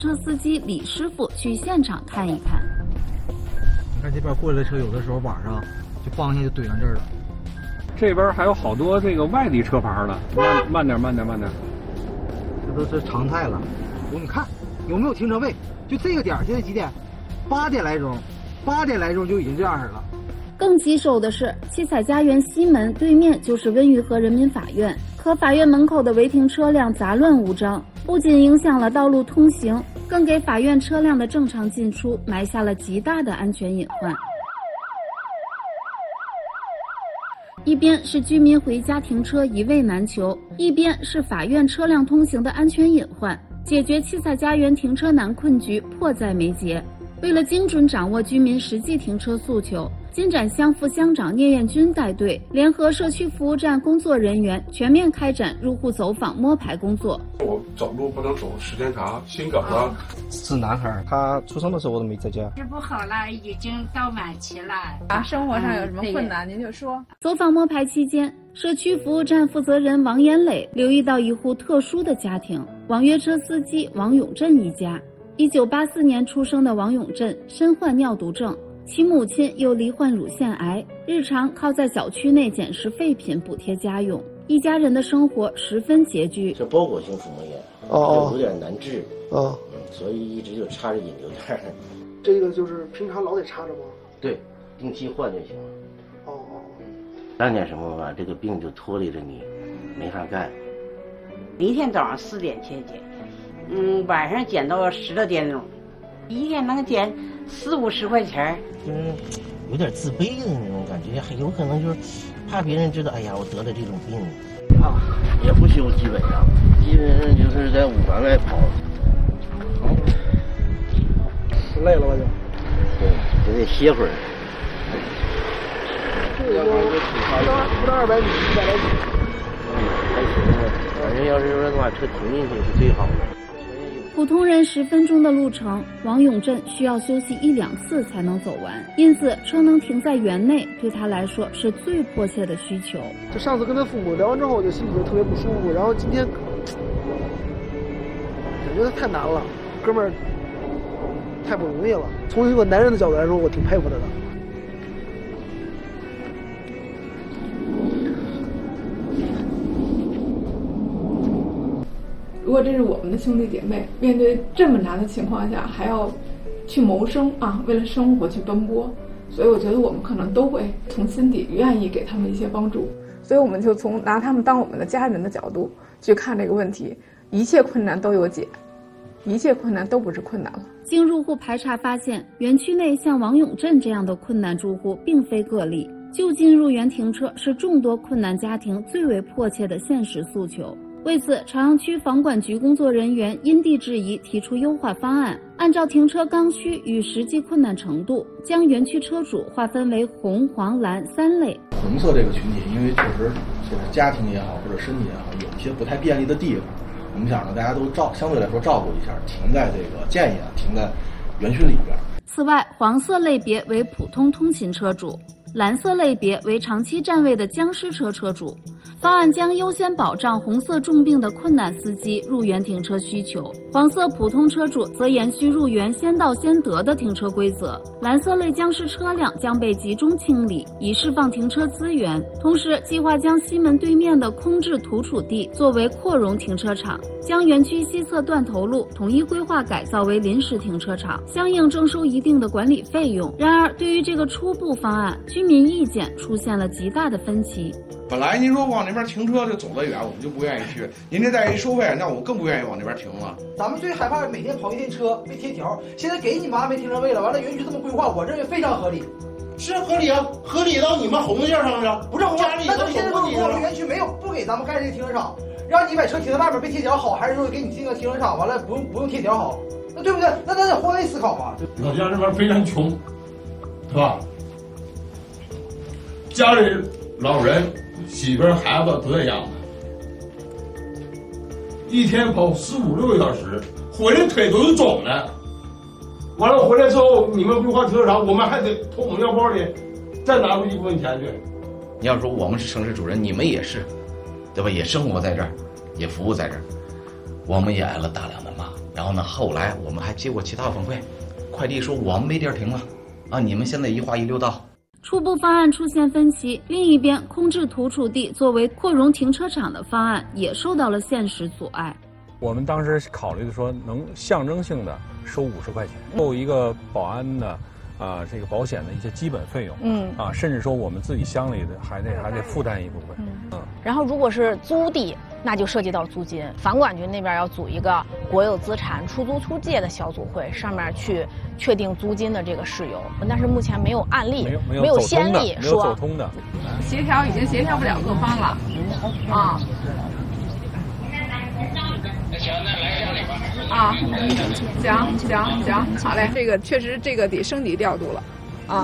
车司机李师傅去现场看一看。 你看这边过来的车，有的时候晚上就方向就怼上这儿了。 这边还有好多这个外地车牌呢，慢点。 这都是常态了。你看有没有停车位？就这个点，现在几点？8点来钟就已经这样式了。 更棘手的是，七彩家园西门对面就是温榆河人民法院，可法院门口的违停车辆杂乱无章，不仅影响了道路通行，更给法院车辆的正常进出埋下了极大的安全隐患。一边是居民回家停车一位难求，一边是法院车辆通行的安全隐患，解决七彩家园停车难困局迫在眉睫。为了精准掌握居民实际停车诉求，金盏乡副乡长聂艳军带队，联合社区服务站工作人员，全面开展入户走访摸排工作。 我走路不能走时间长，心梗了。 是男孩，他出生的时候我都没在家。 治不好了，已经到晚期了。 生活上有什么困难，您就说。 走访摸排期间，社区服务站负责人王延磊留意到一户特殊的家庭——网约车司机王永振一家。1984年出生的王永振身患尿毒症，其母亲又罹患乳腺癌，日常靠在小区内捡拾废品补贴家用，一家人的生活十分拮据。 这包裹性腹膜炎，有点难治，所以一直就插着引流带。 这个就是平常老得插着吗？ 对，定期换就行了。干点什么吧，这个病就拖累着你，没法干。 一天早上4点去捡，晚上捡到10多点钟，一天能捡40-50块钱。 有点自卑的那种感觉，还有可能就是怕别人知道，哎呀，我得了这种病也不休，基本上就是在5环外跑。 累了吧就？ 对，就得歇会儿。 这个不到200米，100来米。 还行，反正要是说把车停进去是最好的。 普通人10分钟的路程，王永振需要休息1-2次才能走完，因此车能停在园内对他来说是最迫切的需求。 就上次跟他父母聊完之后，我就心里就特别不舒服，然后今天我觉得太难了，哥们儿太不容易了。从一个男人的角度来说，我挺佩服他的。 如果这是我们的兄弟姐妹，面对这么难的情况下，还要去谋生啊，为了生活去奔波，所以我觉得我们可能都会从心底愿意给他们一些帮助。所以我们就从拿他们当我们的家人的角度去看这个问题，一切困难都有解，一切困难都不是困难了。 经入户排查发现，园区内像王永振这样的困难住户并非个例，就近入园停车是众多困难家庭最为迫切的现实诉求。为此，朝阳区房管局工作人员因地制宜提出优化方案，按照停车刚需与实际困难程度，将园区车主划分为红、黄、蓝3类。 红色这个群体，因为确实就是家庭也好或者身体也好，有一些不太便利的地方，我们想让大家都相对来说照顾一下，停在这个建议停在园区里边。 此外，黄色类别为普通通勤车主，蓝色类别为长期占位的僵尸车车主。方案将优先保障红色重病的困难司机入园停车需求，黄色普通车主则延续入园先到先得的停车规则。蓝色类僵尸车辆将被集中清理，以释放停车资源。同时，计划将西门对面的空置土储地作为扩容停车场，将园区西侧断头路统一规划改造为临时停车场，相应征收一定的管理费用。然而，对于这个初步方案，居民意见出现了极大的分歧。 本来您说往那边停车就走得远，我们就不愿意去。您这再一收费，那我更不愿意往那边停了。 咱们最害怕每天跑一天车被贴条，现在给你们安排停车位了，完了园区这么规划，我认为非常合理。 是合理啊，合理到你们红线上了， 不是红线，那就现在我们园区没有不给咱们盖这个停车场，让你把车停在外面被贴条好，还是说给你进个停车场完了不用贴条好？那对不对？那咱得换位思考嘛。 老家这边非常穷，是吧？家里老人、媳妇儿、孩子都在养，一天跑15-16个小时，回来腿都是肿的。完了回来之后，你们规划停车场，我们还得从我们腰包里再拿出一部分钱去。 你要说我们是城市主人，你们也是，对吧？也生活在这儿，也服务在这儿，我们也挨了大量的骂。 然后呢，后来我们还接过其他反馈，快递说我们没地儿停了，啊，你们现在一划一溜道。 初步方案出现分歧，另一边空置土储地作为扩容停车场的方案也受到了现实阻碍。 我们当时考虑的说，能象征性的收50块钱，作为一个保安的这个保险的一些基本费用，甚至说我们自己乡里的还得负担一部分， 然后如果是租地，那就涉及到租金，房管局那边要组一个国有资产出租出借的小组会，上面去确定租金的这个事由，但是目前没有案例，没有先例说， 没有走通的， 协调已经协调不了各方了，啊。啊，行，好嘞，这个确实这个得升级调度了，啊。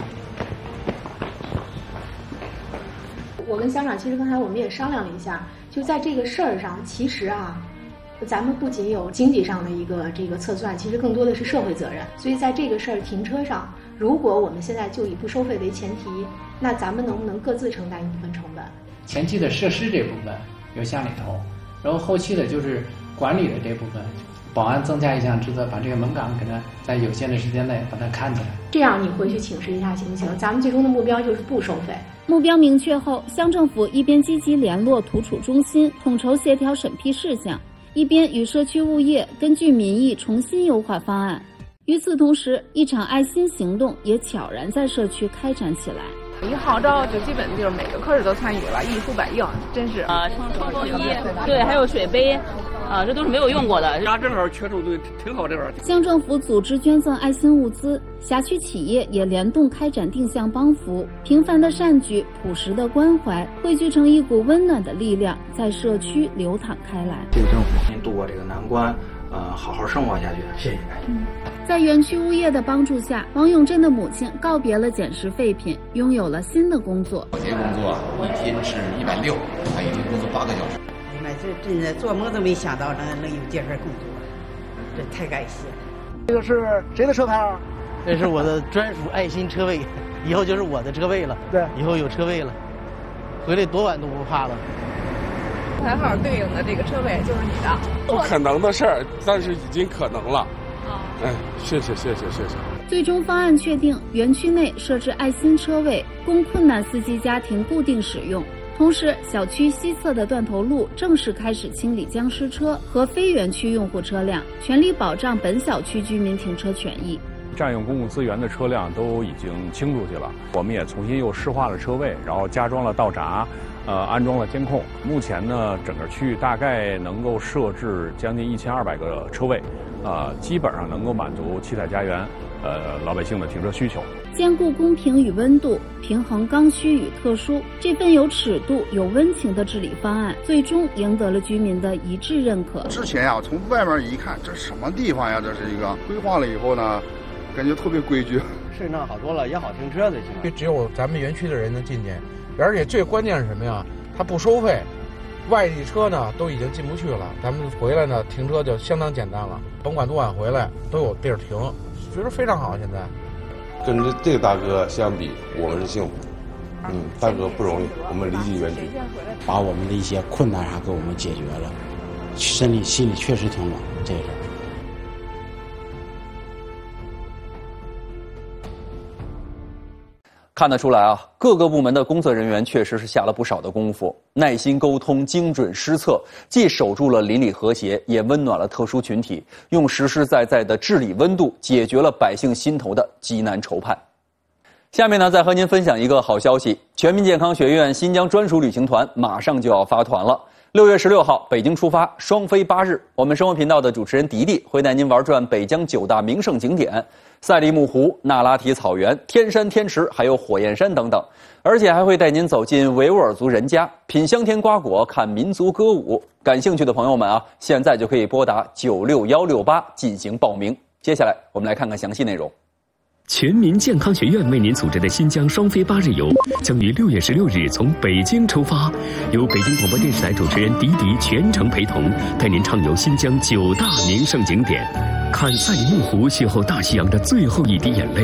我跟乡长其实刚才我们也商量了一下，就在这个事儿上，其实咱们不仅有经济上的一个这个测算，其实更多的是社会责任。所以在这个事儿停车上，如果我们现在就以不收费为前提，那咱们能不能各自承担一部分成本？ 前期的设施这部分由乡里投，然后后期的就是管理的这部分，保安增加一项职责，把这个门岗给它在有限的时间内把它看起来。 这样你回去请示一下行不行？咱们最终的目标就是不收费。 目标明确后，乡政府一边积极联络土储中心，统筹协调审批事项，一边与社区物业根据民意重新优化方案。与此同时，一场爱心行动也悄然在社区开展起来。 一号召就基本就是每个科室都参与了，一呼百应，真是冲锋衣，对，还有水杯。这都是没有用过的， 正好缺处对，挺好。这会儿乡政府组织捐赠爱心物资，辖区企业也联动开展定向帮扶，平凡的善举、朴实的关怀，汇聚成一股温暖的力量，在社区流淌开来。 这个政府先度过这个难关，好好生活下去，谢谢。 在园区物业的帮助下，王永珍的母亲告别了捡拾废品，拥有了新的工作。 保洁工作一天是160，他一天工作8个小时。 这真的做梦都没想到能有这份工作，这太感谢了。 这个是谁的车牌啊？ 这是我的专属爱心车位，以后就是我的车位了。对，以后有车位了，回来多晚都不怕了。 牌号对应的这个车位就是你的。 不可能的事儿，但是已经可能了。谢谢。 最终方案确定，园区内设置爱心车位，供困难司机家庭固定使用。同时，小区西侧的断头路正式开始清理僵尸车和非园区用户车辆，全力保障本小区居民停车权益。 占用公共资源的车辆都已经清出去了，我们也重新又施化了车位，然后加装了道闸，安装了监控。目前呢，整个区域大概能够设置将近1200个车位，基本上能够满足七彩家园老百姓的停车需求。 兼顾公平与温度，平衡刚需与特殊，这份有尺度、有温情的治理方案，最终赢得了居民的一致认可。 之前呀，从外面一看，这什么地方呀？这是一个规划了以后呢，感觉特别规矩， 市场好多了，也好停车才行。 只有咱们园区的人能进去，而且最关键是什么呀？它不收费，外地车呢都已经进不去了，咱们回来呢停车就相当简单了，甭管多晚回来都有地儿停，觉得非常好。现在。 跟这个大哥相比，我们是幸福。大哥不容易，我们离进园区， 把我们的一些困难给我们解决了，心里确实挺暖。这个看得出来啊，各个部门的工作人员确实是下了不少的功夫，耐心沟通，精准施策，既守住了邻里和谐，也温暖了特殊群体，用实实在在的治理温度解决了百姓心头的急难愁盼。下面呢，再和您分享一个好消息，全民健康学院新疆专属旅行团马上就要发团了。6月16号北京出发，双飞8日。我们生活频道的主持人迪迪会带您玩转北疆9大名胜景点。赛里木湖、那拉提草原、天山天池，还有火焰山等等，而且还会带您走进维吾尔族人家，品香甜瓜果，看民族歌舞。感兴趣的朋友们啊，现在就可以拨打96168进行报名。接下来我们来看看详细内容。 全民健康学院为您组织的新疆双飞8日游将于6月16日从北京出发，由北京广播电视台主持人迪迪全程陪同，带您畅游新疆9大名胜景点，看赛里木湖邂逅大西洋的最后一滴眼泪，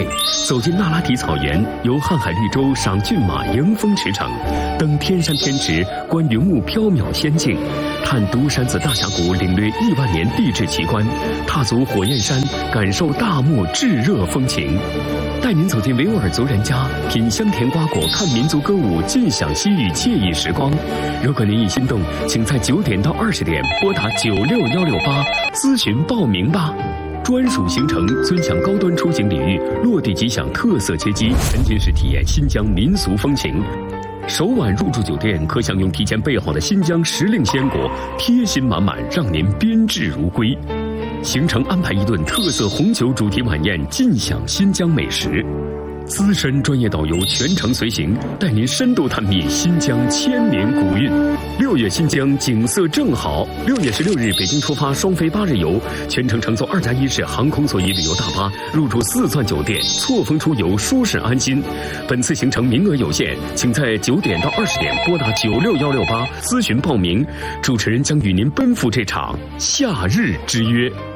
走进那拉提草原，游瀚海绿洲，赏骏马迎风驰骋，登天山天池，观云雾缥缈仙境，探独山子大峡谷，领略亿万年地质奇观，踏足火焰山，感受大漠炙热风情。带您走进维吾尔族人家，品香甜瓜果，看民族歌舞，尽享西域惬意时光。如果您一心动，请在9点到20点拨打96168咨询报名吧。专属行程，尊享高端出行礼遇，落地即享特色接机，沉浸式体验新疆民俗风情。首晚入住酒店可享用提前备好的新疆时令鲜果，贴心满满，让您宾至如归。行程安排一顿特色红酒主题晚宴，尽享新疆美食。资深专业导游全程随行，带您深度探秘新疆千年古韵。6月新疆景色正好，6月16日北京出发双飞8日游，全程乘坐2+1式航空座椅旅游大巴，入住4钻酒店，错峰出游，舒适安心。本次行程名额有限，请在9点到20点拨打96168咨询报名。主持人将与您奔赴这场夏日之约。